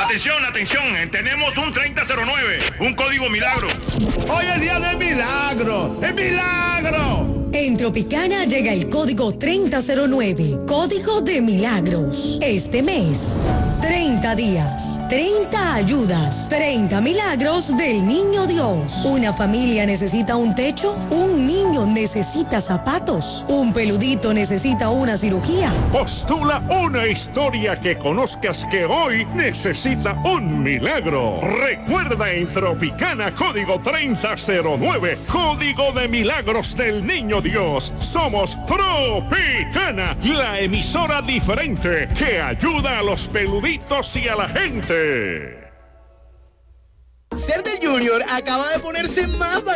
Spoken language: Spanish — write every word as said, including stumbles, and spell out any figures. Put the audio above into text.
Atención, atención, tenemos un treinta cero nueve, un código milagro. Hoy es día de milagro, ¡es milagro! En Tropicana llega el código treinta cero nueve, código de milagros. Este mes, treinta días, treinta ayudas, treinta milagros del Niño Dios. Una familia necesita un techo, un niño necesita zapatos, un peludito necesita una cirugía. Postula una historia que conozcas que hoy necesita un milagro. Recuerda en Tropicana código treinta cero nueve, código de milagros del Niño Dios. Somos Tropicana, la emisora diferente que ayuda a los peluditos y a la gente. Ser del Junior acaba de ponerse más